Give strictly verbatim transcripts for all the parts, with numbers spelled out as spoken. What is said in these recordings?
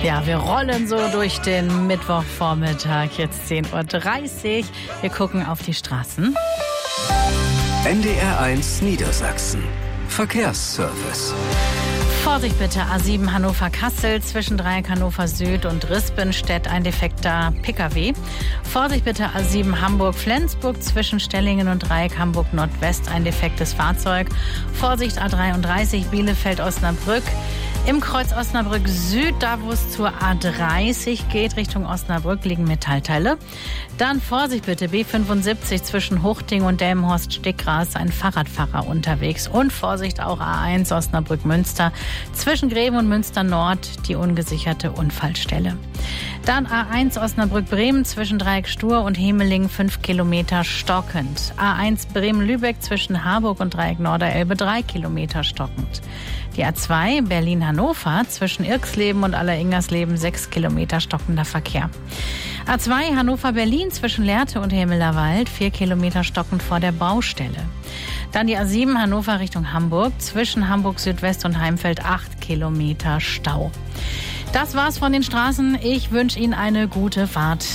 Ja, wir rollen so durch den Mittwochvormittag, jetzt zehn Uhr dreißig. Wir gucken auf die Straßen. N D R eins Niedersachsen. Verkehrsservice. Vorsicht bitte, A sieben Hannover-Kassel, zwischen Dreieck Hannover Süd und Rispenstedt ein defekter Pkw. Vorsicht bitte, A sieben Hamburg-Flensburg, zwischen Stellingen und Dreieck Hamburg Nordwest ein defektes Fahrzeug. Vorsicht A dreiunddreißig Bielefeld-Osnabrück. Im Kreuz Osnabrück Süd, da wo es zur A dreißig geht, Richtung Osnabrück, liegen Metallteile. Dann Vorsicht bitte, B fünfundsiebzig zwischen Huchting und Delmenhorst-Stickgras, ein Fahrradfahrer unterwegs. Und Vorsicht auch A eins Osnabrück-Münster, zwischen Greven und Münster Nord, die ungesicherte Unfallstelle. Dann A eins Osnabrück-Bremen, zwischen Dreieck Stur und Hemeling, fünf Kilometer stockend. A eins Bremen-Lübeck, zwischen Harburg und Dreieck Norderelbe, drei Kilometer stockend. Die A zwei Berlin-Hannover, zwischen Irxleben und Alleringersleben, sechs Kilometer stockender Verkehr. A zwei Hannover-Berlin, zwischen Lehrte und Hemmelerwald, vier Kilometer stockend vor der Baustelle. Dann die A sieben Hannover Richtung Hamburg, zwischen Hamburg Südwest und Heimfeld, acht Kilometer Stau. Das war's von den Straßen. Ich wünsche Ihnen eine gute Fahrt.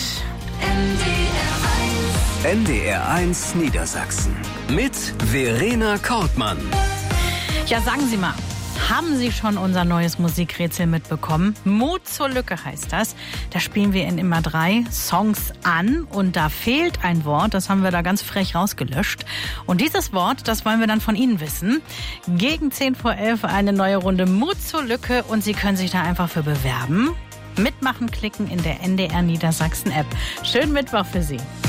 N D R eins Niedersachsen. Mit Verena Kortmann. Ja, sagen Sie mal, haben Sie schon unser neues Musikrätsel mitbekommen? Mut zur Lücke heißt das. Da spielen wir in immer drei Songs an und da fehlt ein Wort. Das haben wir da ganz frech rausgelöscht. Und dieses Wort, das wollen wir dann von Ihnen wissen. Gegen zehn vor elf eine neue Runde Mut zur Lücke und Sie können sich da einfach für bewerben. Mitmachen klicken in der N D R Niedersachsen App. Schönen Mittwoch für Sie.